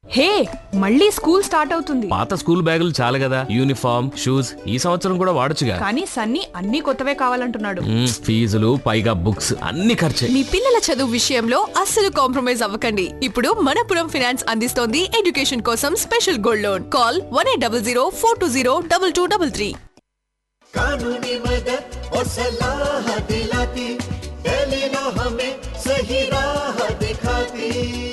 హే, మళ్ళీ school start అవుతుంది. పాత స్కూల్ బ్యాగులు చాలు కదా, యూనిఫామ్ షూస్ ఈ సంవత్సరం కూడా వాడొచ్చుగా. కానీ సన్నీ అన్ని కొత్తవే కావాలంటున్నాడు. ఫీజులు పైగా బుక్స్ అన్ని ఖర్చే. మీ పిల్లల చదువు విషయంలో అస్సలు కాంప్రమైజ్ అవ్వకండి. ఇప్పుడు మనపురం ఫైనాన్స్ అందిస్తోంది ఎడ్యుకేషన్ కోసం స్పెషల్ గోల్డ్ లోన్. కాల్ 1800 420 2233. कानूनी मदद और सलाह दिलाती, टेलीलॉ हमें सही राह दिखाती।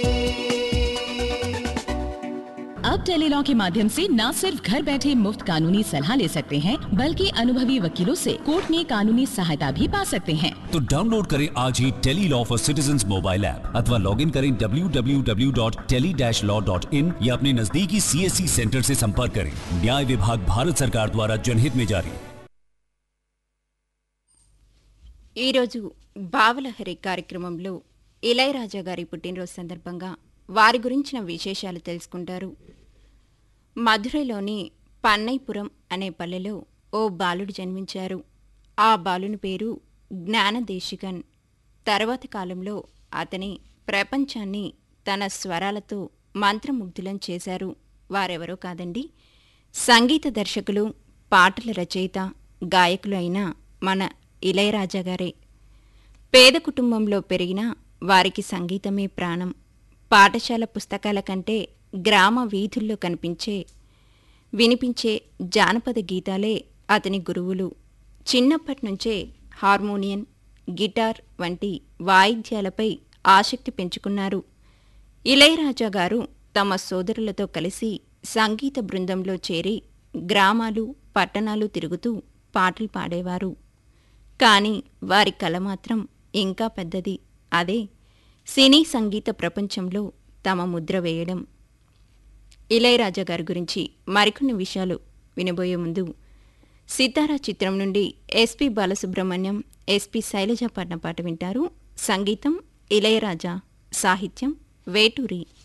अब टेलीलॉ के माध्यम से न सिर्फ घर बैठे मुफ्त कानूनी सलाह ले सकते हैं, बल्कि अनुभवी वकीलों से कोर्ट में कानूनी सहायता भी पा सकते हैं। तो डाउनलोड करें आज ही Tele-Law for citizens mobile app अथवा लॉग इन करें www.tele-law.in या अपने नजदीकी CSC सेंटर से संपर्क करें। न्याय विभाग भारत सरकार द्वारा जनहित में जारी। ఈరోజు భావలహరి కార్యక్రమంలో ఇళయరాజా గారి పుట్టినరోజు సందర్భంగా వారి గురించిన విశేషాలు తెలుసుకుంటారు. మధురైలోని పన్నైపురం అనే పల్లెలో ఓ బాలుడు జన్మించారు. ఆ బాలుని పేరు జ్ఞానదేశికన్. తర్వాతి కాలంలో అతని ప్రపంచాన్ని తన స్వరాలతో మంత్రముగ్ధులం చేశారు. వారెవరో కాదండి, సంగీత దర్శకులు, పాటల రచయిత, గాయకులు అయిన మన ఇళయరాజా గారే. పేద కుటుంబంలో పెరిగిన వారికి సంగీతమే ప్రాణం. పాఠశాల పుస్తకాల కంటే గ్రామ వీధుల్లో వినిపించే జానపద గీతాలే అతని గురువులు. చిన్నప్పటినుంచే హార్మోనియం, గిటార్ వంటి వాయిద్యాలపై ఆసక్తి పెంచుకున్నారు. ఇళయరాజా గారు తమ సోదరులతో కలిసి సంగీత బృందంలో చేరి గ్రామాలు, పట్టణాలు తిరుగుతూ పాటలు పాడేవారు. కానీ వారి కల మాత్రం ఇంకా పెద్దది. అదే సినీ సంగీత ప్రపంచంలో తమ ముద్ర వేయడం. ఇళయరాజా గారి గురించి మరికొన్ని విషయాలు వినబోయే ముందు సితారా చిత్రం నుండి ఎస్పి బాలసుబ్రహ్మణ్యం, ఎస్పి శైలజ పాడిన పాట వింటారు. సంగీతం ఇళయరాజా, సాహిత్యం వేటూరి.